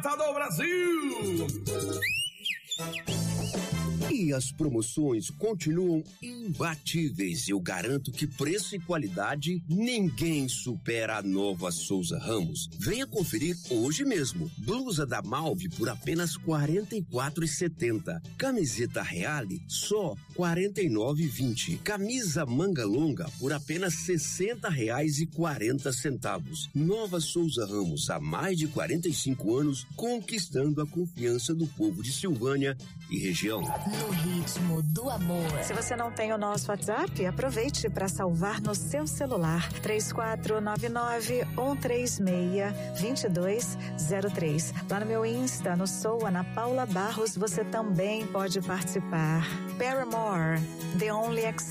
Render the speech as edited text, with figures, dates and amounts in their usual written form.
barata do Brasil. E as promoções continuam imbatíveis. Eu garanto que preço e qualidade ninguém supera a Nova Souza Ramos. Venha conferir hoje mesmo. Blusa da Malve por apenas R$ 44,70. Camiseta Reale só R$ 49,20. Camisa manga longa por apenas R$ 60,40. Nova Souza Ramos, há mais de 45 anos, conquistando a confiança do povo de Silvânia e região. No ritmo do amor. Se você não tem o nosso WhatsApp, aproveite para salvar no seu celular. 3499-136-2203. Lá no meu Insta, no Sou Ana Paula Barros, você também pode participar. Paramore, The Only Exception.